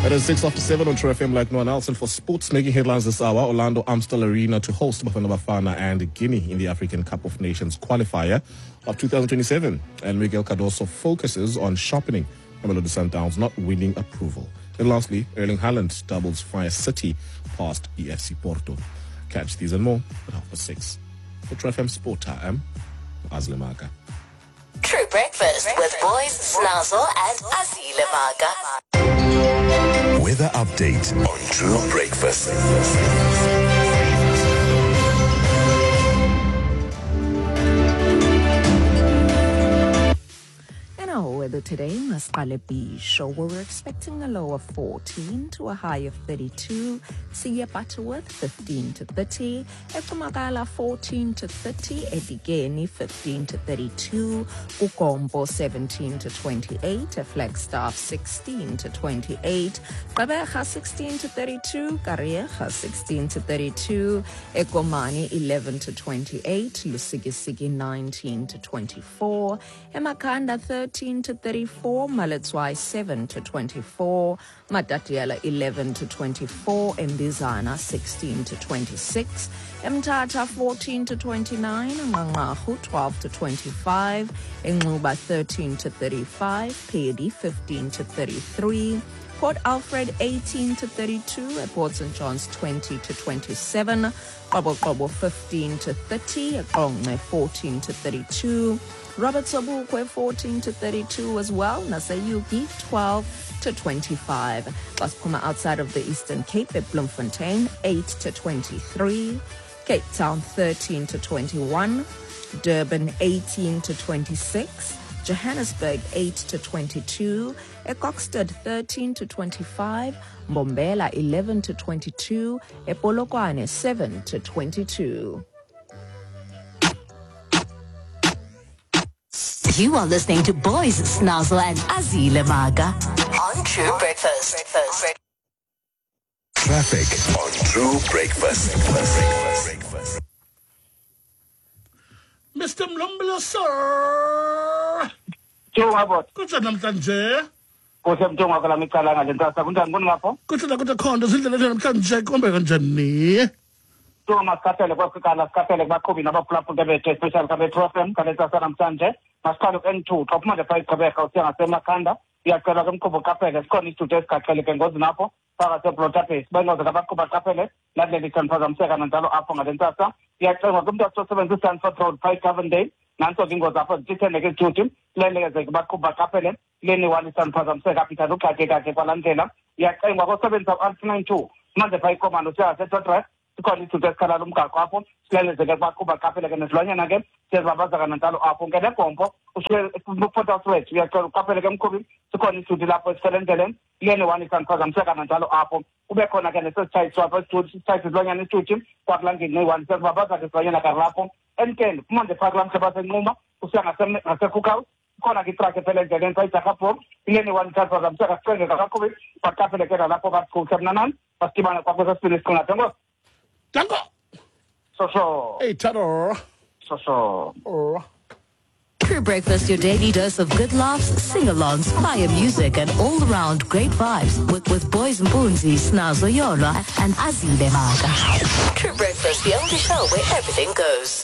It is 6:07 on True FM like no one else. And for sports making headlines this hour, Orlando Amstel Arena to host Bafana Bafana and Guinea in the African Cup of Nations qualifier of 2027. And Miguel Cardoso focuses on sharpening Mamelodi Sundowns not winning approval. And lastly, Erling Haaland doubles Fire City past EFC Porto. Catch these and more at 6:30. For True FM Sport, I am Azile Maga. True Breakfast with Boys, Snazzle and Azile Maga. Weather update on True Breakfast. Our weather today, Masqale Bisho, where we're expecting a low of 14 to a high of 32. Siya Butterworth, 15 to 30. Ekumagala, 14 to 30. Edigeni, 15 to 32. Ukombo, 17 to 28. Flagstaff, 16 to 28. Kabeja, 16 to 32. Karieja, 16 to 32. Ekomani, 11 to 28. Lusigisigi, 19 to 24. Emakanda, 13 to 34, Maletswai 7 to 24, Matatiela 11 to 24, Mbizana 16 to 26, Mtata 14 to 29, Mangahu 12 to 25, Ngluba 13 to 35, Pedi 15 to 33, Port Alfred 18 to 32, at Port St. John's 20 to 27, Kobo 15 to 30, Kongme 14 to 32, Robert Sobukwe 14 to 32 as well, Nasayuki 12 to 25. Plus outside of the Eastern Cape at Bloemfontein 8 to 23, Cape Town 13 to 21, Durban 18 to 26, Johannesburg 8 to 22, Ecoxtad 13 to 25, Mbombela 11 to 22, Polokwane 7 to 22. You are listening to Boys, Snazzle and Azile Maga on True Breakfast. Traffic on True Breakfast. Mr. Mlombolo, sir. Kuthi namhlanje. Kusemjonga kala micala ngalentasa kunjani kuningapho? Kuthi la kuthi khona izindlela namhlanje kombe kanjani? Masikhaphele kwasikhala sikhaphele kubaqhubi nabaphulaphula bethu especially kabe-True FM kalentasa namhlanje masiqale ku-N2 xaphuma nje phaa igqibeka usiya ngasemakhanda iyacela ke mqhubi uqaphele sikhona isitudiyo esigaxele ke ngozi napho phakathi eBlotaphase bengoze kabaqhubi aqaphele landlela isandiphazamiseka nanjalo apho ngalentasa iyacengwa kumntu asosebenzisa iSanford Road phaa eGovendale nanso ke ingozi apho zithithende ke isithuthi lelekeze ke baqhubi baqaphele leni one isandiphazamiseka apha ithanda uxakekake kwalaa ndlela iyacengwa kosebenzisa u-R92 manje phaa ikomando siya ngaseTotras sikhona isithuthi esikhalala umgaqo apho silelezeke kubaqhubi baqaphele ke nezilwanyana ke siyazibabaza kanantalo apho ke negompo uPort Alfred uyacela uqaphele ke mqhubi sikhona isithuthi lapho esiselendleleni lene one isandiphazamiseka kanantalo apho kube khona ke nesesitshayiswa apho sitshayisa izilwanyana isithuthi kwakulangeni ne-one siyazibabaza ke izilwanyana karlapho enkeni phuma nje phakathi lamhlaba senquma usiya ngaseCookhouse khona ke itraki ephela endleleni sayijakabhok ilene one isandiphazamiseka sicengeka kaqhubi baqaphele ke nalapho kakusemnanani basidibane kwakwesesibini isiqingatha ngoba Dango. So. Hey, Tador. So. True Breakfast, your daily dose of good laughs, sing-alongs, fire music, and all-around great vibes with Boys and Boonzi, Snazzle Yola, and Azile Maga. True Breakfast, the only show where everything goes.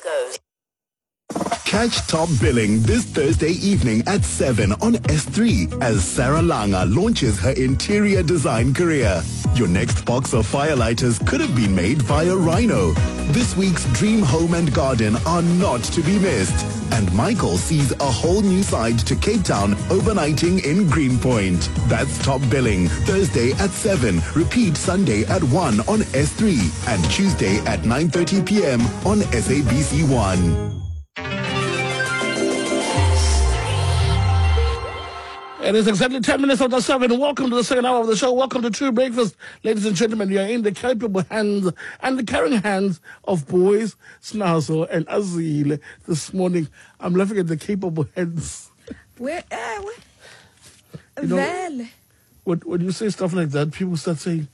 Catch Top Billing this Thursday evening at 7 on S3 as Sarah Langa launches her interior design career. Your next box of firelighters could have been made via Rhino. This week's Dream Home and Garden are not to be missed. And Michael sees a whole new side to Cape Town overnighting in Greenpoint. That's Top Billing, Thursday at 7. Repeat Sunday at 1 on S3 and Tuesday at 9:30 p.m. on SABC 1. It is exactly 10 minutes after 7. Welcome to the second hour of the show. Welcome to True Breakfast. Ladies and gentlemen, you are in the capable hands and the caring hands of Boys, Snazzle and Azile. This morning, I'm laughing at the capable hands. Where? You know, when you say stuff like that, people start saying,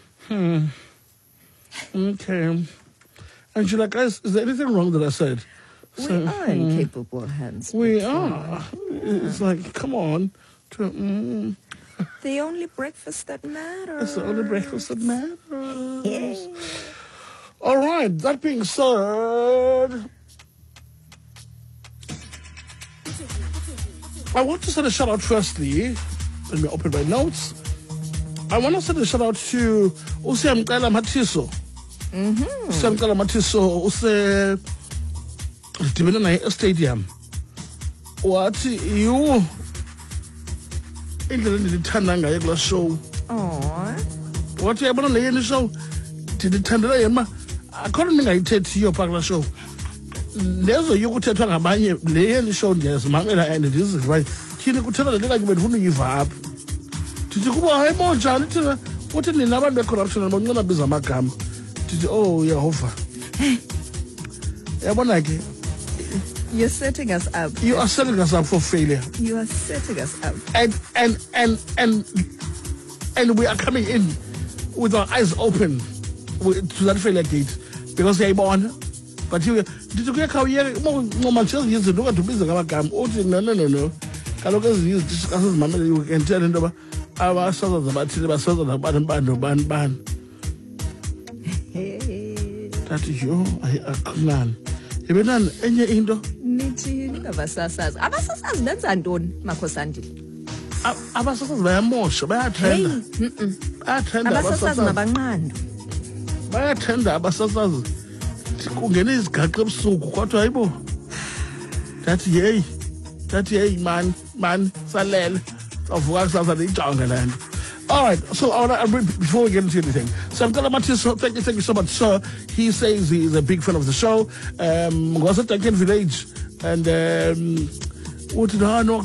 okay. And you're like, guys, is there anything wrong that I said? We are in capable hands. We are. It's like, come on. The only breakfast that matters. It's the only breakfast that matters. All right, that being said, I want to send a shout out firstly. Let me open my notes. I want to send a shout out to Usiamkala Matiso. Usiamkala Matiso, Dibena naye stadium. Wathi you indlela ndithanda ngayo kula show. Oh. Wathi yabona le yeni show ndithandela yena akhona ndingayithethiyo phaa kula show. Lezo yokuthethwa ngabanye le yeni show ndiyazimamela and ndiziva thini kuthethwa le kanye bendifuna uyiva apha. Ndithi kuba hayi monjani thina uthi nina abantu be-corruption bonqena biza amagama. Ndithi oh Yehova. Yabona ke You're setting us up. you are setting us up for failure. You are setting us up. And we are coming in with our eyes open to that failure gate because they are born. But you did you get how you Manchester used to look at the business of a cam? Oh, no. Kalokas use discusses mamma you can tell him about our sons about ban. That is you, I man. Even on any Indo. Nithi abasasazi. Abasasazi benza ntoni Makhosandile? Abasasazi bayamosha, bayathenda. Bayathenda Abasasazi abasasazi. mabanqando. Bayathenda abasasazi. Kungena izigaqa ebusuku kodwa hayibo. That yay man salele. Savuka kusasa ndijonge le nto. All right, so before we get into anything, so I'm going to thank you so much, sir. He says he's a big fan of the show. Was at Duncan Village, and what did I know?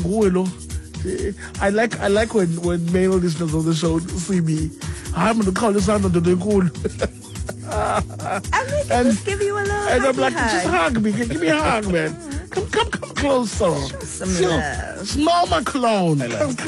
I like when male listeners of the show see me. I'm going to call this out to the cool. And just give you a little And I'm like, hug. just hug me, give me a hug, man. Come closer. some love. Smell my cologne.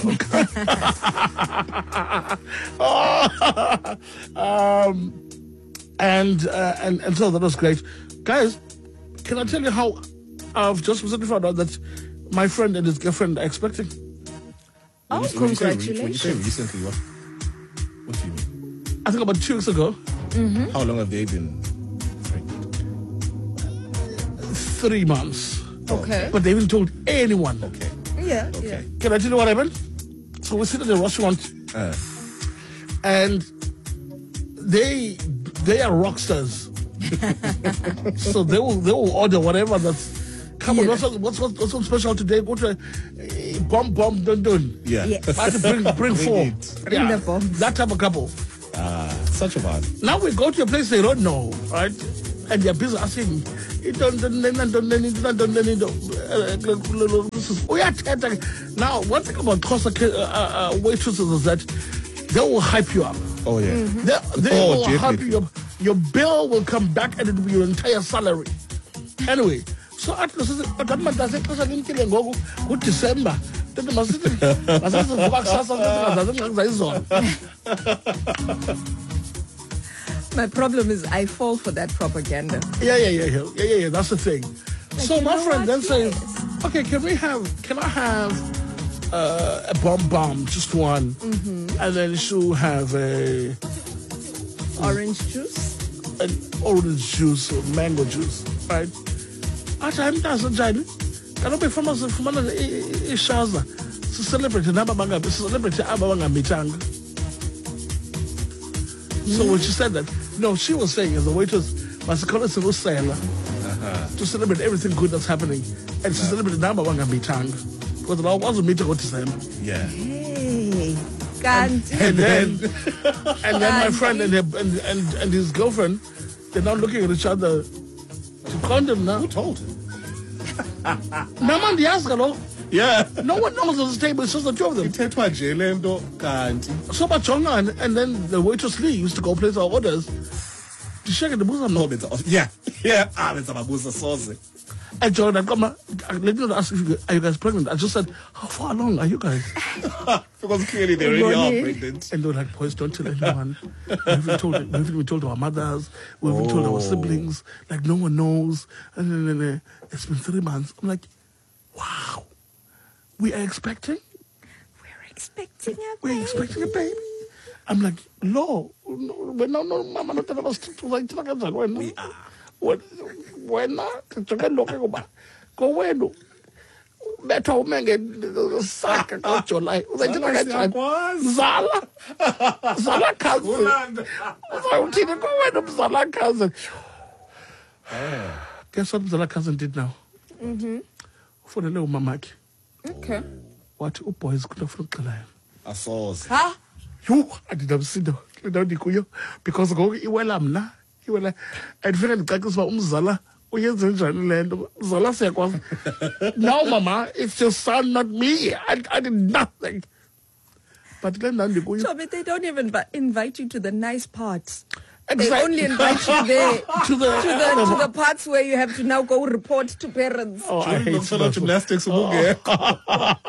And so that was great. Guys, can I tell you how I've just recently found out that my friend and his girlfriend are expecting? Oh, When you say congratulations. recently, what do you mean? I think about 2 weeks ago. How long have they been pregnant? 3 months. Okay. But they haven't told anyone. Okay. Yeah. Okay. Can I tell you what happened? So we sit at the restaurant and they are rock stars. So they will order whatever that's. Come on, what's so special today? Go to bomb dun. Yeah. Yes. I have to bring four. it. Bring the bombs. That type of couple. Such a vibe. Now we go to a place they don't know, right? And they're busy asking. Now, one thing about Xhosa waitresses is that they will hype you up. Oh, yeah. They will hype definitely. you up. Your bill will come back and it will be your entire salary. Anyway, so at the government does it go December. My problem is I fall for that propaganda. Yeah. That's the thing. So you my know friend what? then says, Yes. "Okay, can I have a bomb, just one, and then she'll have Orange juice? an orange juice or mango juice, right?" At time doesn't join. Can I be from Shaza to celebrate Abanga. So when she said that, no, she was saying as the waitress must call us a sailor to celebrate everything good that's happening, and she celebrated Abanga Mitang because I wasn't meeting what to say. Yeah. Hey. Can't. And then my friend and his girlfriend, they're now looking at each other to condom now. Who told? No man, the ask hello. Yeah. No one knows at the table. It's just the two of them. Ithethwa nje le nto kanti. So much longer, and then the waitress leaves to go place our orders. To check the booze. No, yeah. Benza babuza soze. And John, let me not ask you, are you guys pregnant? I just said, how far along are you guys? Because clearly they already are pregnant. And they're like, boys, don't tell anyone. We haven't told our mothers. We haven't told our siblings. Like, no one knows. And then it's been 3 months. I'm like, wow. We are expecting? We're expecting a We're baby. expecting a baby. I'm like, no, mama, not ever like when go when better umenge saka ka July uzayithatha kanjani zala cousin uzawuthini ko wena mzala cousin. Guess what mzala cousin did now? Ufonele umamakhe Okay. wathi uboys kunofuna uxela yena Asos. Huh? yo andinamsindo ndikuyo because ngoku iwela mna iwela andifika ndicacisa uba umzala uyenze njani le nto mzala siyakwazi. Now mama, it's your son, not me. I did nothing. But then ndikuyo So, but they don't even invite you to the nice parts. Exactly. They only invite you there to to the parts where you have to now go report to parents. Oh, I hate Gymnastics.